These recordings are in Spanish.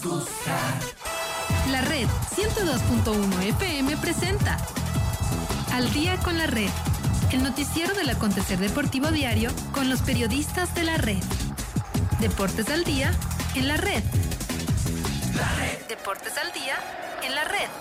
gusta. La Red 102.1 FM presenta Al Día con la Red, el noticiero del acontecer deportivo diario con los periodistas de la Red. Deportes al día en la Red. La Red. Deportes al día en la Red.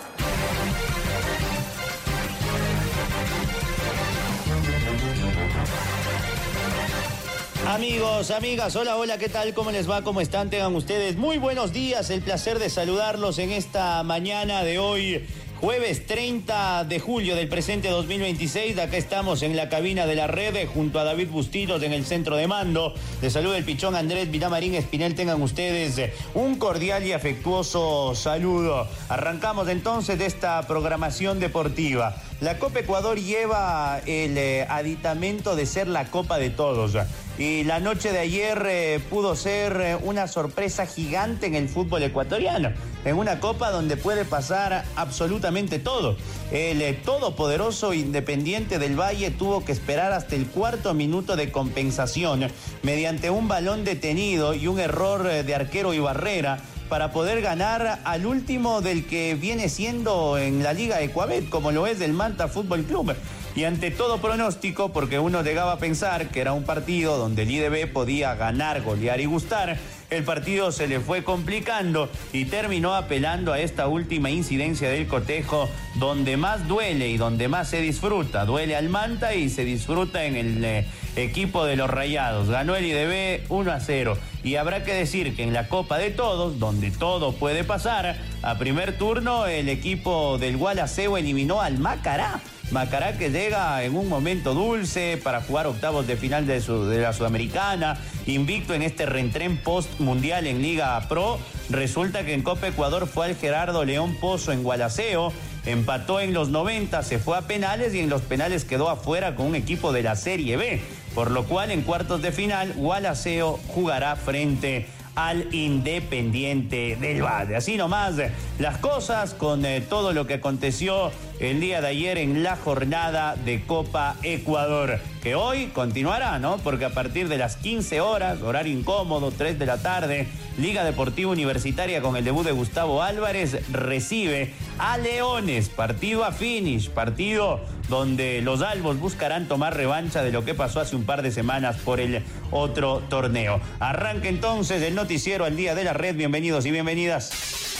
Amigos, amigas, hola, ¿qué tal? ¿Cómo les va? ¿Cómo están? Tengan ustedes muy buenos días. El placer de saludarlos en esta mañana de hoy, jueves 30 de julio del presente 2026. Acá estamos en la cabina de la Red junto a David Bustillos en el centro de mando. Les saluda el pichón Andrés Vilamarín Espinel. Tengan ustedes un cordial y afectuoso saludo. Arrancamos entonces de esta programación deportiva. La Copa Ecuador lleva el aditamento de ser la Copa de Todos. Y la noche de ayer pudo ser una sorpresa gigante en el fútbol ecuatoriano. En una Copa donde puede pasar absolutamente todo. El todopoderoso Independiente del Valle tuvo que esperar hasta el cuarto minuto de compensación mediante un balón detenido y un error de arquero y Barrera para poder ganar al último del que viene siendo en la Liga Ecuabet, como lo es del Manta Fútbol Club. Y ante todo pronóstico, porque uno llegaba a pensar que era un partido donde el IDB podía ganar, golear y gustar, el partido se le fue complicando y terminó apelando a esta última incidencia del cotejo, donde más duele y donde más se disfruta. Duele al Manta y se disfruta en el equipo de los Rayados. Ganó el IDB 1-0. Y habrá que decir que en la Copa de Todos, donde todo puede pasar, a primer turno el equipo del Gualaceo eliminó al Macará. Macará que llega en un momento dulce para jugar octavos de final de la Sudamericana, invicto en este reentrén post-mundial en Liga Pro. Resulta que en Copa Ecuador fue al Gerardo León Pozo en Gualaceo, empató en los 90, se fue a penales y en los penales quedó afuera con un equipo de la Serie B, por lo cual en cuartos de final Gualaceo jugará frente al Independiente del Valle. Así nomás las cosas con todo lo que aconteció el día de ayer en la jornada de Copa Ecuador, que hoy continuará, ¿no? Porque a partir de las 15 horas, horario incómodo, 3 de la tarde, Liga Deportiva Universitaria con el debut de Gustavo Álvarez recibe a Leones, partido a finish, partido donde los albos buscarán tomar revancha de lo que pasó hace un par de semanas por el otro torneo. Arranca entonces el noticiero Al Día de la Red. Bienvenidos y bienvenidas.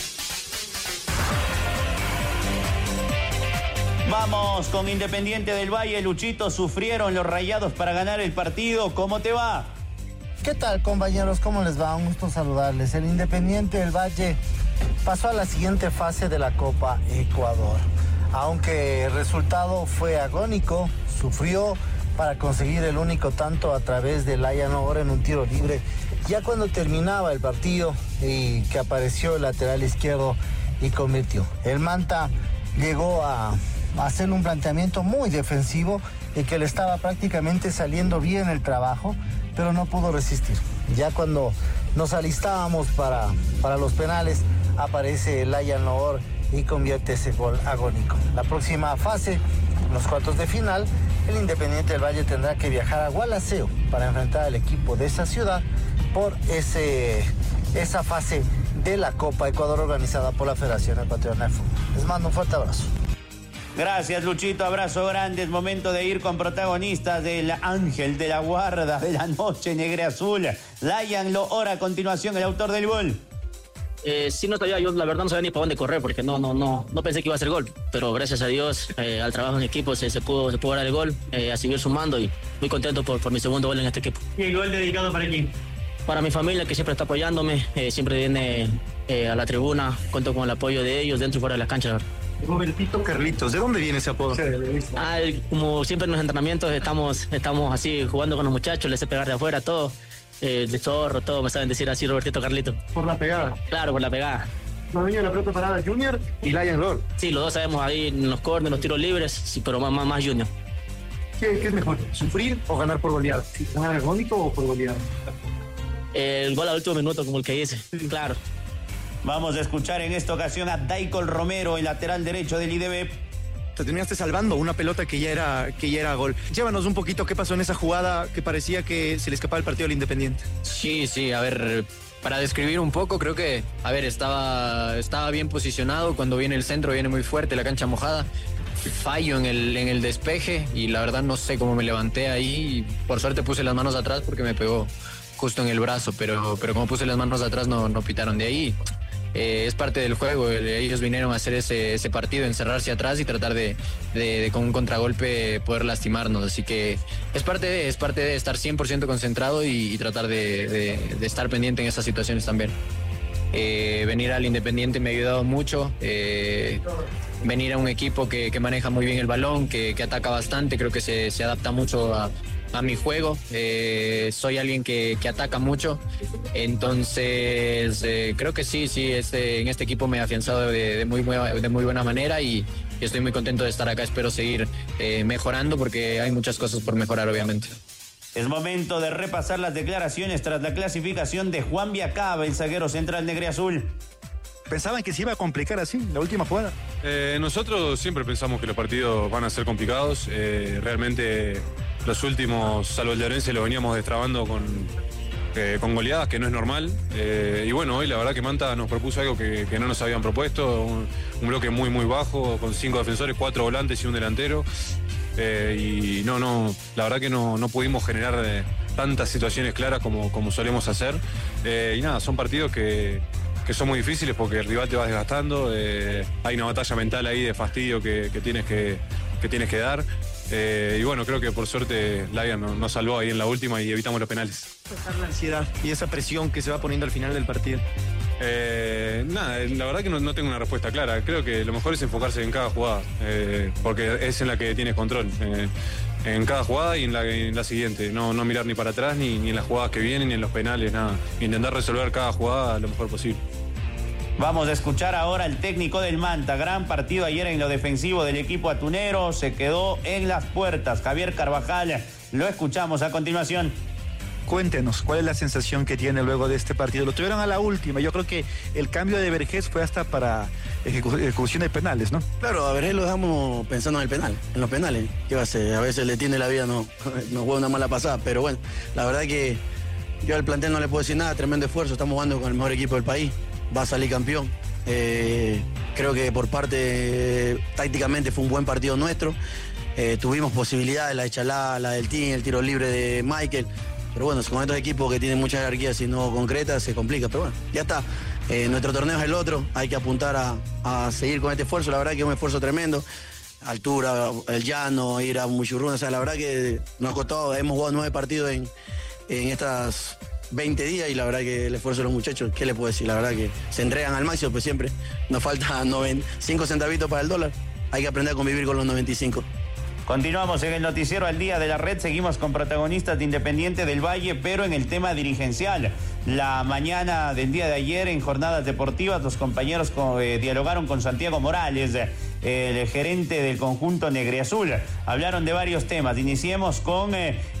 Vamos con Independiente del Valle. Luchito, sufrieron los Rayados para ganar el partido. ¿Cómo te va? ¿Qué tal, compañeros? ¿Cómo les va? Un gusto saludarles. El Independiente del Valle pasó a la siguiente fase de la Copa Ecuador. Aunque el resultado fue agónico, sufrió para conseguir el único tanto a través de Layan Ora en un tiro libre. Ya cuando terminaba el partido y que apareció el lateral izquierdo y convirtió. El Manta llegó a hacer un planteamiento muy defensivo y que le estaba prácticamente saliendo bien el trabajo, pero no pudo resistir. Ya cuando nos alistábamos para los penales, aparece Layan Loor y convierte ese gol agónico. La próxima fase, los cuartos de final, el Independiente del Valle tendrá que viajar a Gualaceo para enfrentar al equipo de esa ciudad por esa fase de la Copa Ecuador organizada por la Federación Ecuatoriana de Fútbol. Les mando un fuerte abrazo. Gracias, Luchito, abrazo grande. Es momento de ir con protagonistas del Ángel de la Guarda de la Noche Negra Azul. Layan Loor, a continuación, el autor del gol. Sí, no sabía, yo la verdad no sabía ni para dónde correr porque no pensé que iba a ser gol, pero gracias a Dios, al trabajo en equipo se pudo dar el gol, a seguir sumando y muy contento por mi segundo gol en este equipo. ¿Y el gol dedicado para quién? Para mi familia, que siempre está apoyándome, siempre viene a la tribuna, cuento con el apoyo de ellos dentro y fuera de la cancha. Robertito Carlitos, ¿de dónde viene ese apodo? Como siempre en los entrenamientos estamos así jugando con los muchachos, les sé pegar de afuera todo. De zorro, todo, me saben decir así, Robertito Carlito. ¿Por la pegada? Claro, por la pegada. Nos venía la pelota parada Junior y Layan Loor. Sí, los dos sabemos ahí en los corners, los tiros libres, sí, pero más Junior. ¿Qué es mejor, sufrir o ganar por goleada? ¿Ganar agónico o por goleada? El gol al último minuto, como el que dice, sí. Claro. Vamos a escuchar en esta ocasión a Daikol Romero, el lateral derecho del IDB. Te terminaste salvando una pelota que ya era gol. Llévanos un poquito qué pasó en esa jugada que parecía que se le escapaba el partido al Independiente. Sí, a ver, Para describir un poco, creo que, a ver, estaba bien posicionado. Cuando viene el centro, viene muy fuerte, la cancha mojada. Fallo en el despeje y la verdad no sé cómo me levanté ahí. Y por suerte puse las manos atrás porque me pegó justo en el brazo, pero como puse las manos atrás no pitaron de ahí. Es parte del juego, ellos vinieron a hacer ese partido, encerrarse atrás y tratar de con un contragolpe poder lastimarnos, así que es parte de estar 100% concentrado y tratar de estar pendiente en esas situaciones también. Venir al Independiente me ha ayudado mucho, venir a un equipo que maneja muy bien el balón, que ataca bastante, creo que se adapta mucho a mi juego. Soy alguien que ataca mucho, entonces creo que sí, en este equipo me he afianzado de muy buena manera y estoy muy contento de estar acá. Espero seguir mejorando porque hay muchas cosas por mejorar, obviamente. Es momento de repasar las declaraciones tras la clasificación de Juan Viacaba, el zaguero central negriazul. ¿Pensaban que se iba a complicar así la última jugada? Nosotros siempre pensamos que los partidos van a ser complicados. Realmente los últimos, salvo el de Orense, los veníamos destrabando con goleadas, que no es normal. Y bueno, hoy la verdad que Manta nos propuso algo que no nos habían propuesto. Un bloque muy bajo, con 5 defensores, 4 volantes y un delantero. Y la verdad que no pudimos generar tantas situaciones claras como solemos hacer. Y nada, son partidos que son muy difíciles porque el rival te va desgastando. Hay una batalla mental ahí de fastidio que tienes que dar. Y bueno, creo que por suerte Lion nos salvó ahí en la última y evitamos los penales. La ansiedad y esa presión que se va poniendo al final del partido. Nada, la verdad que no tengo una respuesta clara. Creo que lo mejor es enfocarse en cada jugada, porque es en la que tienes control. En cada jugada y en la siguiente. No mirar ni para atrás, ni en las jugadas que vienen, ni en los penales, nada. Intentar resolver cada jugada lo mejor posible. Vamos a escuchar ahora al técnico del Manta. Gran partido ayer en lo defensivo del equipo atunero. Se quedó en las puertas. Javier Carvajal. Lo escuchamos a continuación. Cuéntenos, ¿cuál es la sensación que tiene luego de este partido? Lo tuvieron a la última. Yo creo que el cambio de Vergés fue hasta para ejecución de penales, ¿no? Claro, a Vergés lo dejamos pensando en el penal, en los penales. ¿Qué va a hacer? A veces le tiende la vida, no juega una mala pasada. Pero bueno, la verdad que yo al plantel no le puedo decir nada. Tremendo esfuerzo. Estamos jugando con el mejor equipo del país. Va a salir campeón. Creo que por parte tácticamente fue un buen partido nuestro. Tuvimos posibilidades, la de Chalá, la del Team, el tiro libre de Michael. Pero bueno, con estos equipos que tienen mucha jerarquía, si no concretas, se complica. Pero bueno, ya está. Nuestro torneo es el otro. Hay que apuntar a seguir con este esfuerzo. La verdad que es un esfuerzo tremendo. Altura, el llano, ir a Muchurruna. O sea, la verdad que nos ha costado. Hemos jugado 9 partidos en estas 20 días y la verdad que el esfuerzo de los muchachos, ¿qué le puedo decir? La verdad que se entregan al máximo, pues siempre nos falta 5 centavitos para el dólar. Hay que aprender a convivir con los 95. Continuamos en el noticiero al día de la red. Seguimos con protagonistas de Independiente del Valle, pero en el tema dirigencial. La mañana del día de ayer, en jornadas deportivas, los compañeros dialogaron con Santiago Morales, el gerente del conjunto negriazul. Hablaron de varios temas. Iniciemos con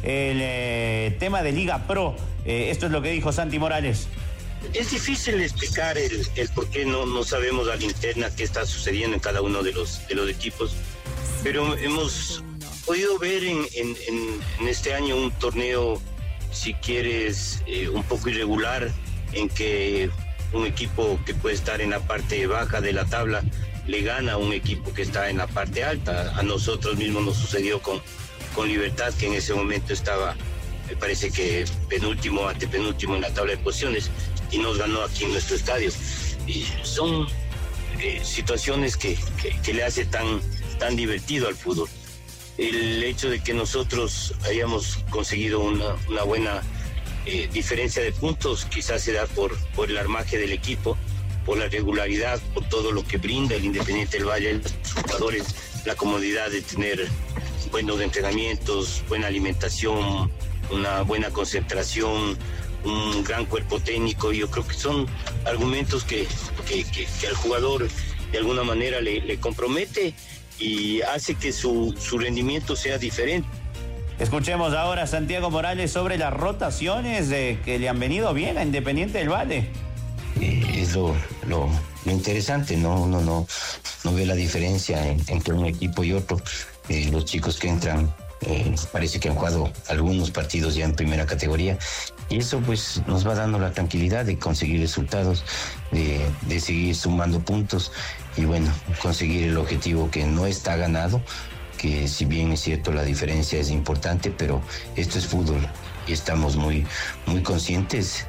el tema de Liga Pro. Esto es lo que dijo Santi Morales. Es difícil explicar el por qué no sabemos a la interna qué está sucediendo en cada uno de los equipos. Pero hemos podido ver en este año un torneo, si quieres, un poco irregular, en que un equipo que puede estar en la parte baja de la tabla le gana a un equipo que está en la parte alta. A nosotros mismos nos sucedió con Libertad, que en ese momento estaba, me parece que penúltimo, antepenúltimo en la tabla de posiciones, y nos ganó aquí en nuestro estadio. Y son situaciones que le hace tan divertido al fútbol. El hecho de que nosotros hayamos conseguido una buena diferencia de puntos quizás se da por el armaje del equipo, por la regularidad, por todo lo que brinda el Independiente del Valle, los jugadores, la comodidad de tener buenos entrenamientos, buena alimentación, una buena concentración, un gran cuerpo técnico. Yo creo que son argumentos que al jugador de alguna manera le compromete y hace que su rendimiento sea diferente. Escuchemos ahora a Santiago Morales sobre las rotaciones que le han venido bien a Independiente del Valle. Es lo interesante, ¿no? Uno no ve la diferencia entre un equipo y otro. Los chicos que entran parece que han jugado algunos partidos ya en primera categoría y eso pues nos va dando la tranquilidad de conseguir resultados, de seguir sumando puntos y bueno, conseguir el objetivo que no está ganado, que si bien es cierto la diferencia es importante, pero esto es fútbol y estamos muy conscientes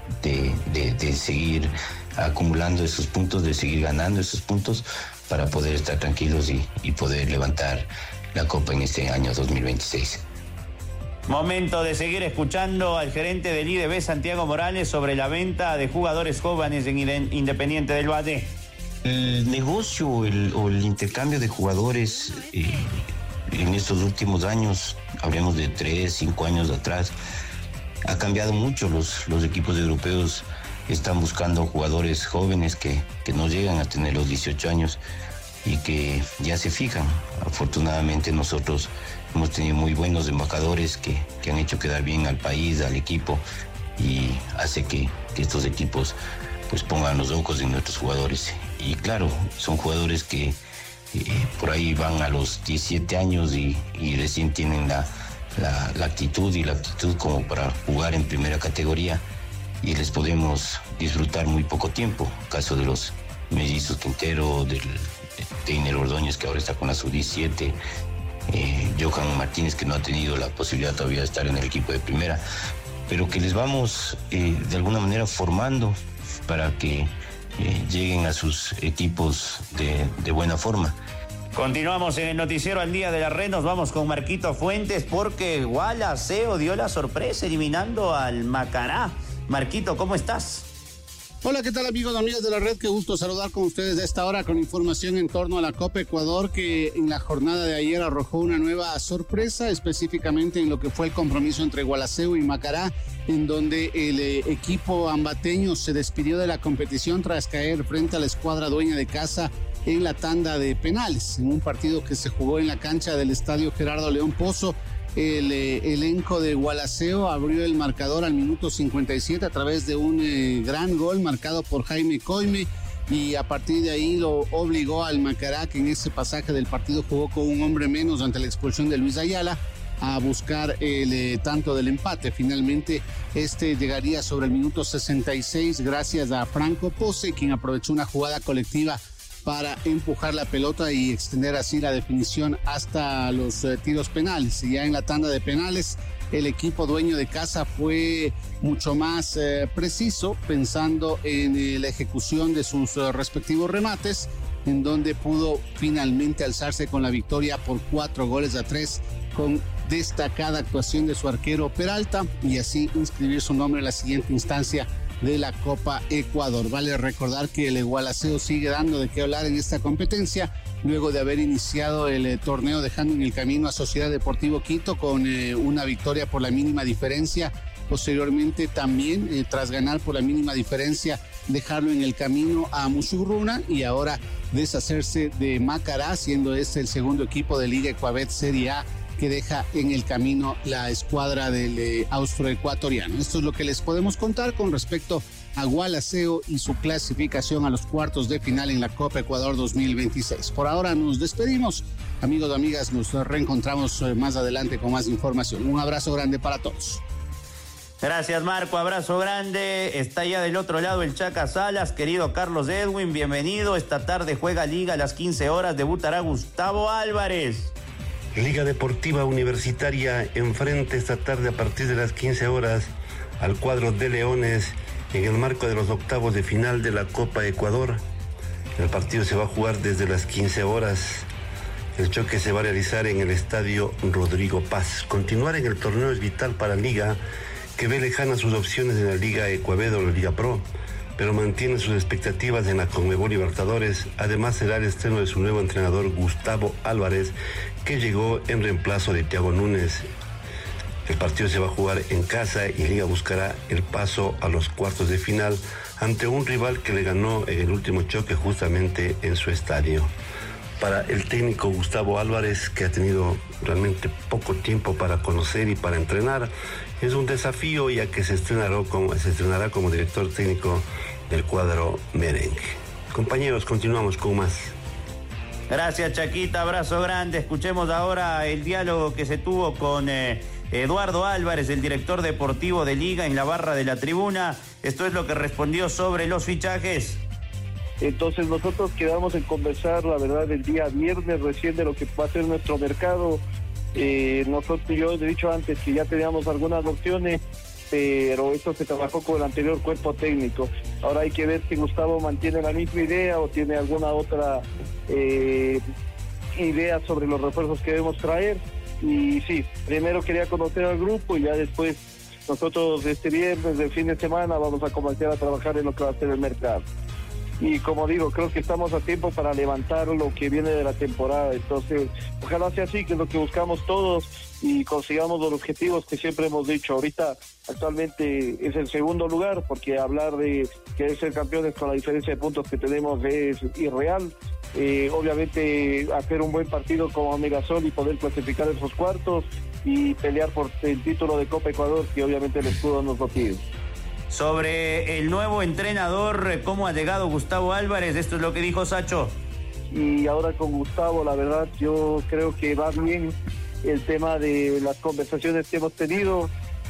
de seguir acumulando esos puntos, de seguir ganando esos puntos para poder estar tranquilos y poder levantar la Copa en este año 2026. Momento de seguir escuchando al gerente del IDB, Santiago Morales, sobre la venta de jugadores jóvenes en Independiente del Valle. El negocio o el intercambio de jugadores en estos últimos años, hablemos de 3, 5 años atrás, ha cambiado mucho. Los equipos europeos están buscando jugadores jóvenes que no llegan a tener los 18 años y que ya se fijan. Afortunadamente nosotros hemos tenido muy buenos embajadores que han hecho quedar bien al país, al equipo, y hace que estos equipos pues pongan los ojos en nuestros jugadores. Y claro, son jugadores que por ahí van a los 17 años y recién tienen la actitud y la aptitud como para jugar en primera categoría y les podemos disfrutar muy poco tiempo. Caso de los mellizos Quintero, de Teiner Ordóñez, que ahora está con la sub-17, Johan Martínez, que no ha tenido la posibilidad todavía de estar en el equipo de primera, pero que les vamos de alguna manera formando para que lleguen a sus equipos de buena forma. Continuamos en el noticiero Al Día de la Red. Nos vamos con Marquito Fuentes porque Gualaceo dio la sorpresa eliminando al Macará. Marquito, ¿cómo estás? Hola, ¿qué tal amigos y amigas de la red? Qué gusto saludar con ustedes de esta hora con información en torno a la Copa Ecuador, que en la jornada de ayer arrojó una nueva sorpresa, específicamente en lo que fue el compromiso entre Gualaceo y Macará, en donde el equipo ambateño se despidió de la competición tras caer frente a la escuadra dueña de casa en la tanda de penales, en un partido que se jugó en la cancha del estadio Gerardo León Pozo. El elenco de Gualaceo abrió el marcador al minuto 57 a través de un gran gol marcado por Jaime Coime, y a partir de ahí lo obligó al Macará, que en ese pasaje del partido jugó con un hombre menos ante la expulsión de Luis Ayala, a buscar el tanto del empate. Finalmente este llegaría sobre el minuto 66 gracias a Franco Pose, quien aprovechó una jugada colectiva para empujar la pelota y extender así la definición hasta los tiros penales. Y ya en la tanda de penales, el equipo dueño de casa fue mucho más preciso, pensando en la ejecución de sus respectivos remates, en donde pudo finalmente alzarse con la victoria por 4-3, con destacada actuación de su arquero Peralta, y así inscribir su nombre en la siguiente instancia de la Copa Ecuador. Vale recordar que el Gualaceo sigue dando de qué hablar en esta competencia, luego de haber iniciado el torneo dejando en el camino a Sociedad Deportivo Quito con una victoria por la mínima diferencia. Posteriormente también, tras ganar por la mínima diferencia, dejarlo en el camino a Musurruna, y ahora deshacerse de Macará, siendo este el segundo equipo de Liga Ecuabet Serie A que deja en el camino la escuadra del austroecuatoriano. Esto es lo que les podemos contar con respecto a Gualaceo y su clasificación a los cuartos de final en la Copa Ecuador 2026. Por ahora nos despedimos. Amigos y amigas, nos reencontramos más adelante con más información. Un abrazo grande para todos. Gracias, Marco, abrazo grande. Está ya del otro lado el Chaca Salas. Querido Carlos Edwin, bienvenido. Esta tarde juega Liga a las 15 horas. Debutará Gustavo Álvarez. Liga Deportiva Universitaria enfrenta esta tarde a partir de las 15 horas al cuadro de Leones en el marco de los octavos de final de la Copa Ecuador. El partido se va a jugar desde las 15 horas. El choque se va a realizar en el estadio Rodrigo Paz. Continuar en el torneo es vital para Liga, que ve lejanas sus opciones en la Liga Ecuabet o la Liga Pro, pero mantiene sus expectativas en la Conmebol Libertadores. Además será el estreno de su nuevo entrenador Gustavo Álvarez, que llegó en reemplazo de Thiago Núñez. El partido se va a jugar en casa y Liga buscará el paso a los cuartos de final ante un rival que le ganó en el último choque justamente en su estadio. Para el técnico Gustavo Álvarez, que ha tenido realmente poco tiempo para conocer y para entrenar, es un desafío, ya que se estrenará como director técnico del cuadro merengue. Compañeros, continuamos con más. Gracias, Chaquita, abrazo grande. Escuchemos ahora el diálogo que se tuvo con Eduardo Álvarez, el director deportivo de Liga, en la barra de la tribuna. Esto es lo que respondió sobre los fichajes. Entonces nosotros quedamos en conversar, la verdad, el día viernes recién de lo que va a ser nuestro mercado. Yo he dicho antes que ya teníamos algunas opciones, pero esto se trabajó con el anterior cuerpo técnico. Ahora hay que ver si Gustavo mantiene la misma idea o tiene alguna otra idea sobre los refuerzos que debemos traer. Y sí, primero quería conocer al grupo y ya después nosotros este viernes del fin de semana vamos a comenzar a trabajar en lo que va a ser el mercado. Y como digo, creo que estamos a tiempo para levantar lo que viene de la temporada. Entonces, ojalá sea así, que es lo que buscamos todos y consigamos los objetivos que siempre hemos dicho. Ahorita, actualmente, es el segundo lugar, porque hablar de querer ser campeones con la diferencia de puntos que tenemos es irreal. Obviamente, hacer un buen partido como Mirasol y poder clasificar esos cuartos y pelear por el título de Copa Ecuador, que obviamente el escudo nos lo pide. Sobre el nuevo entrenador, ¿cómo ha llegado Gustavo Álvarez? Esto es lo que dijo Sacho. Y ahora con Gustavo, la verdad, yo creo que va bien el tema de las conversaciones que hemos tenido.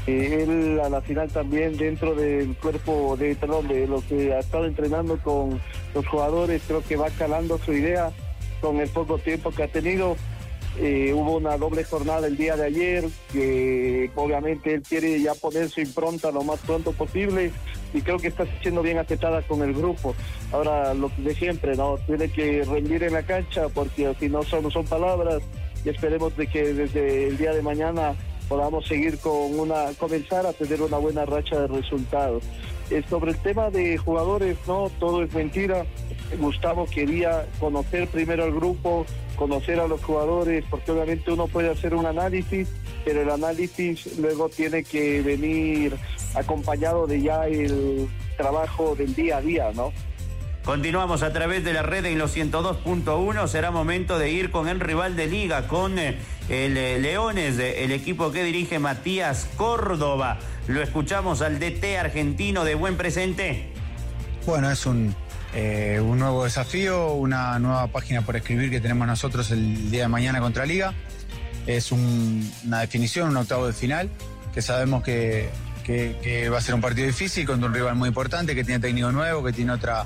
Él a la final también dentro del cuerpo de lo que ha estado entrenando con los jugadores, creo que va calando su idea con el poco tiempo que ha tenido. Hubo una doble jornada el día de ayer, que obviamente él quiere ya poner su impronta lo más pronto posible y creo que está siendo bien aceptada con el grupo. Ahora, lo de siempre, ¿no? Tiene que rendir en la cancha porque si no son palabras, y esperemos de que desde el día de mañana podamos seguir comenzar a tener una buena racha de resultados. Sobre el tema de jugadores, no, todo es mentira. Gustavo quería conocer primero al grupo, conocer a los jugadores, porque obviamente uno puede hacer un análisis, pero el análisis luego tiene que venir acompañado de ya el trabajo del día a día, ¿no? Continuamos a través de la red en los 102.1. Será momento de ir con el rival de Liga, con el Leones, el equipo que dirige Matías Córdoba. Lo escuchamos al DT argentino de Buen Presente. Bueno, es un nuevo desafío, una nueva página por escribir que tenemos nosotros el día de mañana contra Liga. Es una definición, un octavo de final, que sabemos que va a ser un partido difícil contra un rival muy importante, que tiene técnico nuevo, que tiene otra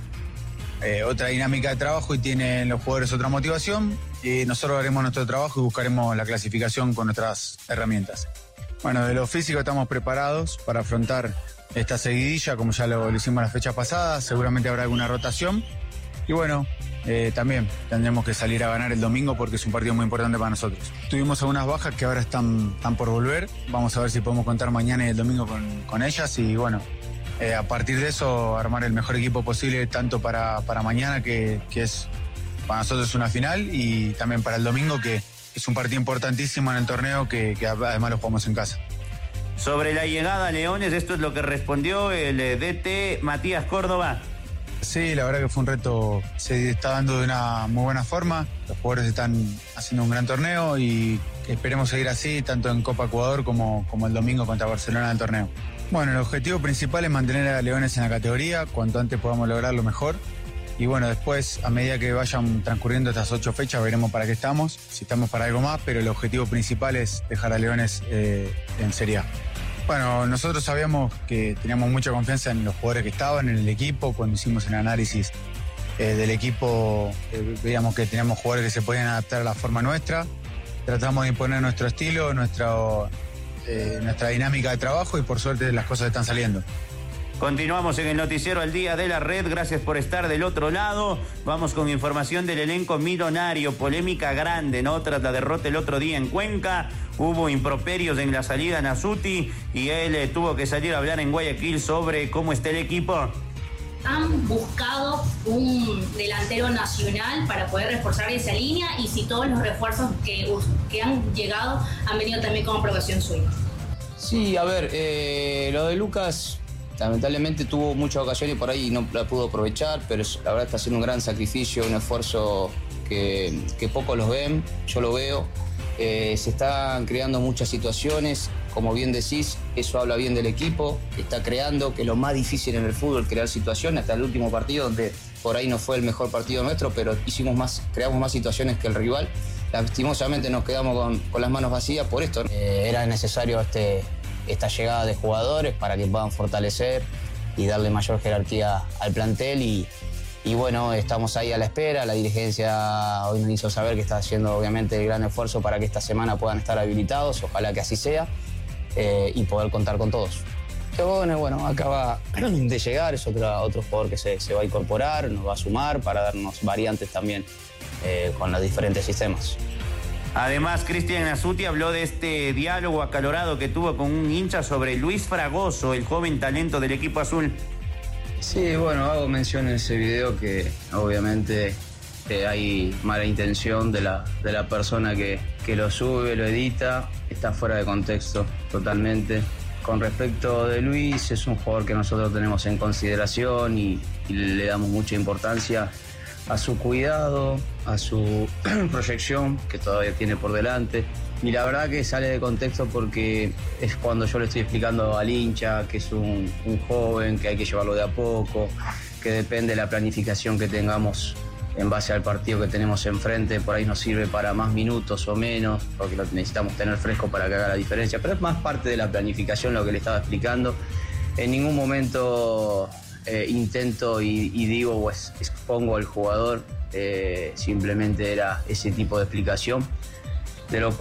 dinámica de trabajo y tienen los jugadores otra motivación, y nosotros haremos nuestro trabajo y buscaremos la clasificación con nuestras herramientas. Bueno, de lo físico estamos preparados para afrontar esta seguidilla, como ya lo hicimos la fecha pasada. Seguramente habrá alguna rotación y bueno, también tendremos que salir a ganar el domingo porque es un partido muy importante para nosotros. Tuvimos algunas bajas que ahora están por volver, vamos a ver si podemos contar mañana y el domingo con ellas y bueno, a partir de eso armar el mejor equipo posible tanto para mañana, que es para nosotros una final, y también para el domingo, que es un partido importantísimo en el torneo que además lo jugamos en casa. Sobre la llegada a Leones, esto es lo que respondió el DT Matías Córdoba. Sí, la verdad que fue un reto, se está dando de una muy buena forma, los jugadores están haciendo un gran torneo y esperemos seguir así tanto en Copa Ecuador como el domingo contra Barcelona en el torneo. Bueno, el objetivo principal es mantener a Leones en la categoría, cuanto antes podamos lograrlo mejor. Y bueno, después, a medida que vayan transcurriendo estas 8 fechas, veremos para qué estamos, si estamos para algo más, pero el objetivo principal es dejar a Leones en Serie A. Bueno, nosotros sabíamos que teníamos mucha confianza en los jugadores que estaban en el equipo. Cuando hicimos el análisis del equipo, veíamos que teníamos jugadores que se podían adaptar a la forma nuestra. Tratamos de imponer nuestro estilo, nuestra dinámica de trabajo, y por suerte las cosas están saliendo. Continuamos en el noticiero Al Día de la Red. Gracias por estar del otro lado. Vamos con información del elenco millonario. Polémica grande, ¿no? Tras la derrota el otro día en Cuenca, hubo improperios en la salida a Nasuti y él tuvo que salir a hablar en Guayaquil sobre cómo está el equipo. Han buscado un delantero nacional para poder reforzar esa línea, y si todos los refuerzos que han llegado han venido también con aprobación suya. Sí, a ver, lo de Lucas lamentablemente tuvo muchas ocasiones y por ahí no la pudo aprovechar, pero la verdad está haciendo un gran sacrificio, un esfuerzo que pocos los ven, yo lo veo. Se están creando muchas situaciones, como bien decís, eso habla bien del equipo que está creando, que es lo más difícil en el fútbol, crear situaciones. Hasta el último partido donde por ahí no fue el mejor partido nuestro, pero creamos más situaciones que el rival. Lastimosamente nos quedamos con las manos vacías por esto. Era necesario esta llegada de jugadores para que puedan fortalecer y darle mayor jerarquía al plantel y bueno, estamos ahí a la espera. La dirigencia hoy nos hizo saber que está haciendo obviamente el gran esfuerzo para que esta semana puedan estar habilitados, ojalá que así sea, y poder contar con todos. Bueno, acaba de llegar, es otro jugador que se va a incorporar, nos va a sumar para darnos variantes también con los diferentes sistemas. Además, Cristian Azuti habló de este diálogo acalorado que tuvo con un hincha sobre Luis Fragoso, el joven talento del equipo azul. Sí, bueno, hago mención en ese video que obviamente hay mala intención de la persona que lo sube, lo edita, está fuera de contexto totalmente. Con respecto de Luis, es un jugador que nosotros tenemos en consideración y le damos mucha importancia a su cuidado, a su proyección que todavía tiene por delante. Y la verdad que sale de contexto porque es cuando yo le estoy explicando al hincha que es un joven, que hay que llevarlo de a poco, que depende de la planificación que tengamos en base al partido que tenemos enfrente, por ahí nos sirve para más minutos o menos, porque lo necesitamos tener fresco para que haga la diferencia, pero es más parte de la planificación lo que le estaba explicando. En ningún momento intento y digo o expongo al jugador, simplemente era ese tipo de explicación, de lo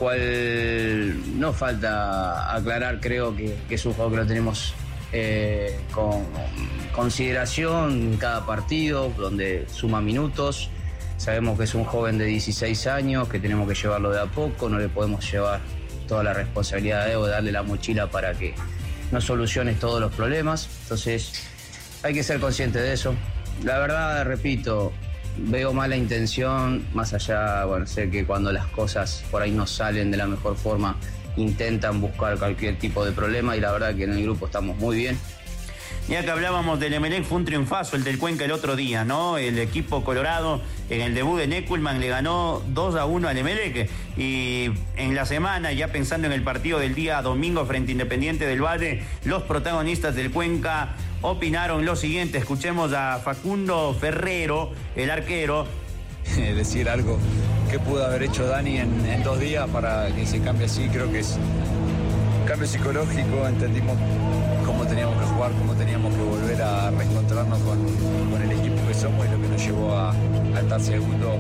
cual no falta aclarar, creo que es un jugador que lo tenemos con consideración en cada partido, donde suma minutos. Sabemos que es un joven de 16 años, que tenemos que llevarlo de a poco, no le podemos llevar toda la responsabilidad de darle la mochila para que no solucione todos los problemas. Entonces hay que ser consciente de eso. La verdad, repito, veo mala intención, más allá, bueno, sé que cuando las cosas por ahí no salen de la mejor forma, intentan buscar cualquier tipo de problema y la verdad que en el grupo estamos muy bien. Ya que hablábamos del Emelec, fue un triunfazo el del Cuenca el otro día, ¿no? El equipo colorado en el debut de Neckelman le ganó 2-1 al Emelec y en la semana, ya pensando en el partido del día domingo frente a Independiente del Valle, los protagonistas del Cuenca opinaron lo siguiente. Escuchemos a Facundo Ferrero, el arquero. Decir algo que pudo haber hecho Dani en 2 días para que se cambie así, creo que es un cambio psicológico, entendimos cómo teníamos que jugar, cómo teníamos que volver a reencontrarnos con el equipo que somos y lo que nos llevó a estar segundo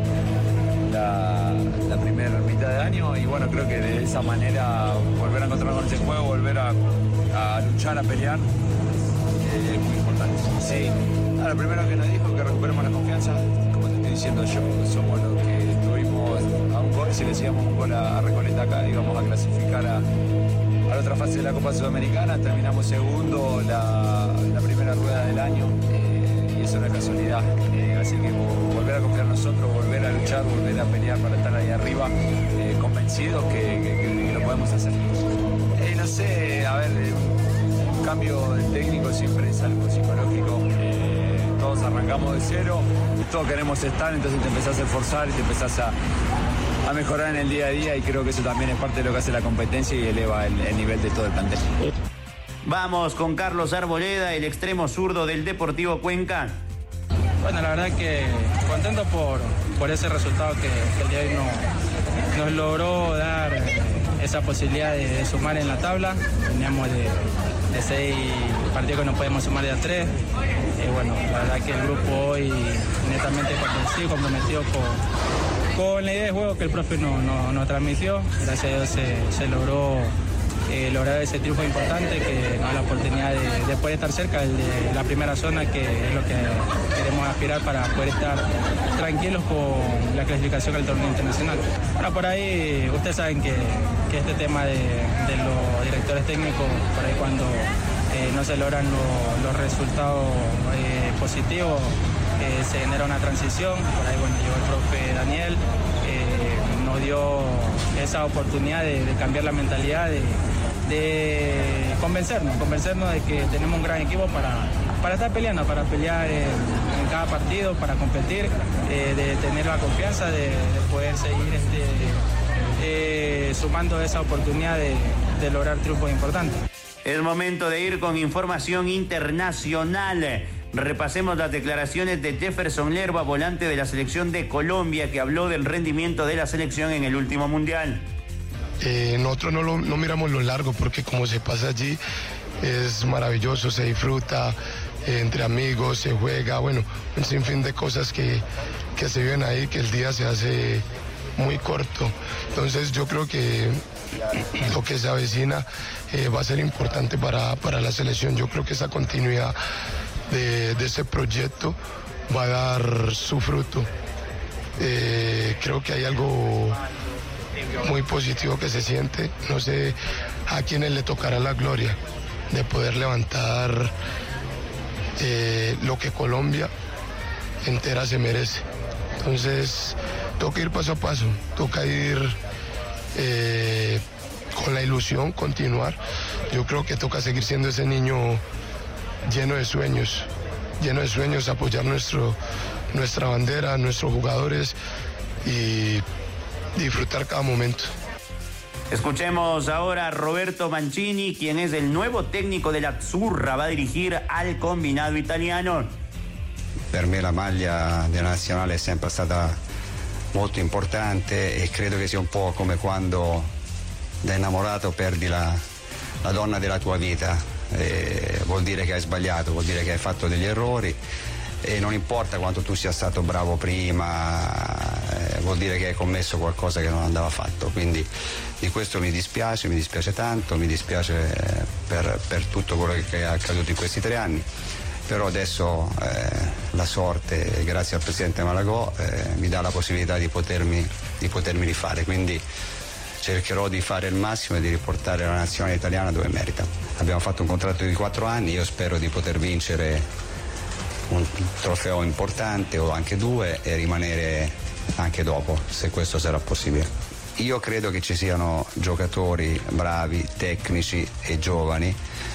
la primera mitad de año y bueno, creo que de esa manera volver a encontrarnos con ese juego, volver a luchar, a pelear, es muy importante. Sí, lo primero que nos dijo que recuperemos la confianza, como te estoy diciendo yo, somos los que estuvimos a un gol, si le hacíamos un gol a Recoleta acá, íbamos a clasificar a la otra fase de la Copa Sudamericana, terminamos segundo la primera rueda del año y eso no es casualidad, así que volver a confiar en nosotros, volver a luchar, volver a pelear para estar ahí arriba, convencidos que lo podemos hacer. No sé, a ver, un cambio de técnico siempre es algo psicológico, todos arrancamos de cero y todos queremos estar, entonces te empezás a esforzar y te empezás a mejorar en el día a día y creo que eso también es parte de lo que hace la competencia y eleva el nivel de todo el plantel. Vamos con Carlos Arboleda, el extremo zurdo del Deportivo Cuenca. Bueno, la verdad que contento por ese resultado que el día de hoy nos logró dar esa posibilidad de sumar en la tabla. Veníamos de 6 partidos que no podemos sumar de a 3. Bueno, la verdad que el grupo hoy netamente comprometido con la idea de juego que el profe nos transmitió. Gracias a Dios se logró lograr ese triunfo importante que nos da la oportunidad de poder estar cerca de la primera zona, que es lo que queremos aspirar para poder estar tranquilos con la clasificación al torneo internacional. Bueno, por ahí ustedes saben que este tema de los directores técnicos, por ahí cuando no se logran los resultados positivos, se genera una transición. Por ahí bueno, llegó el profe Daniel, nos dio esa oportunidad de cambiar la mentalidad, de convencernos de que tenemos un gran equipo para estar peleando, para pelear en cada partido, para competir, de tener la confianza de poder seguir sumando esa oportunidad de lograr triunfos importantes. Es momento de ir con información internacional. repasemos las declaraciones de Jefferson Lerma, volante de la selección de Colombia, que habló del rendimiento de la selección en el último mundial. Nosotros no miramos lo largo, porque como se pasa allí es maravilloso, se disfruta entre amigos, se juega, bueno, un sinfín de cosas que se viven ahí, que el día se hace muy corto. Entonces yo creo que lo que se avecina va a ser importante para la selección. Yo creo que esa continuidad de ese proyecto va a dar su fruto. Creo que hay algo muy positivo que se siente. No sé a quiénes le tocará la gloria de poder levantar lo que Colombia entera se merece. Entonces toca ir paso a paso, toca ir con la ilusión, continuar. Yo creo que toca seguir siendo ese niño lleno de sueños, apoyar nuestra bandera, nuestros jugadores y disfrutar cada momento. Escuchemos ahora a Roberto Mancini, quien es el nuevo técnico de la Azzurra, va a dirigir al combinado italiano. Per me la maglia della nazionale è sempre stata molto importante e credo che sia un po' come quando da innamorato perdi la donna della tua vita. Vuol dire che hai sbagliato, vuol dire che hai fatto degli errori e non importa quanto tu sia stato bravo prima, vuol dire che hai commesso qualcosa che non andava fatto, quindi di questo mi dispiace tanto, mi dispiace per tutto quello che è accaduto in questi 3 anni, però adesso la sorte, grazie al presidente Malagò, mi dà la possibilità di potermi rifare, quindi cercherò di fare il massimo e di riportare la nazionale italiana dove merita. Abbiamo fatto un contratto di 4 anni, io spero di poter vincere un trofeo importante o anche 2 e rimanere anche dopo, se questo sarà possibile. Io credo che ci siano giocatori bravi, tecnici e giovani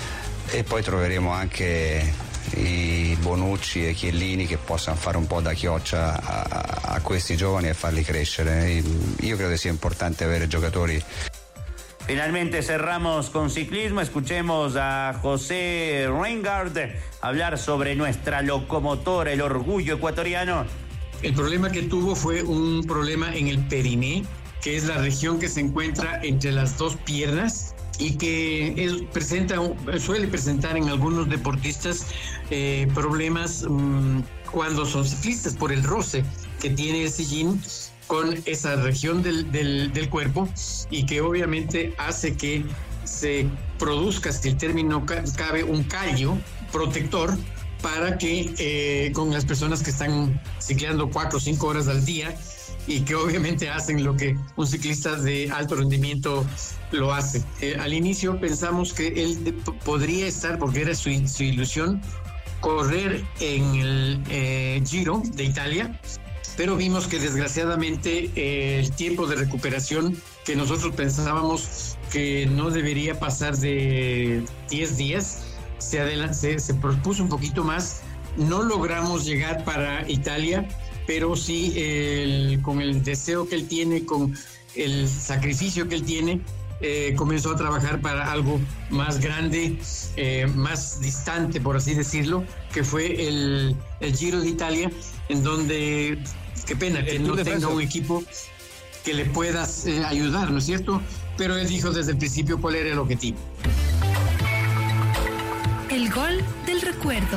e poi troveremo anche i Bonucci e Chiellini che possano fare un po' da chioccia a questi giovani e farli crescere. Io credo sia importante avere giocatori. Finalmente cerramos con ciclismo. Escuchemos a José Reingard hablar sobre nuestra locomotora, el orgullo ecuatoriano. El problema que tuvo fue un problema en el periné, que es la región que se encuentra entre las 2 piernas y que suele presentar en algunos deportistas problemas cuando son ciclistas por el roce que tiene el sillín con esa región del cuerpo y que obviamente hace que se produzca, si el término cabe, un callo protector para que con las personas que están ciclando 4 o 5 horas al día y que obviamente hacen lo que un ciclista de alto rendimiento lo hace. Al inicio pensamos que él podría estar, porque era su ilusión, correr en el Giro de Italia, pero vimos que desgraciadamente el tiempo de recuperación que nosotros pensábamos que no debería pasar de 10 días, se propuso un poquito más. No logramos llegar para Italia, pero sí con el deseo que él tiene, con el sacrificio que él tiene, comenzó a trabajar para algo más grande, más distante, por así decirlo, que fue el Giro de Italia, en donde, qué pena que no tenga un equipo que le pueda ayudar, ¿no es cierto? Pero él dijo desde el principio cuál era el objetivo. El gol del recuerdo.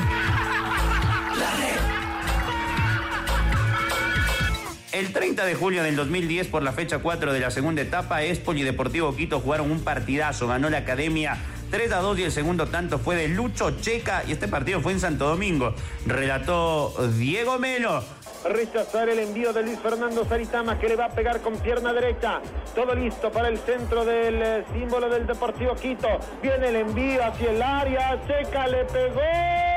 El 30 de julio del 2010, por la fecha 4 de la segunda etapa, Espoli y Deportivo Quito jugaron un partidazo. Ganó la Academia 3-2 y el segundo tanto fue de Lucho Checa y este partido fue en Santo Domingo. Relató Diego Melo. Rechazar el envío de Luis Fernando Saritama, que le va a pegar con pierna derecha. Todo listo para el centro del símbolo del Deportivo Quito. Viene el envío hacia el área. Checa le pegó.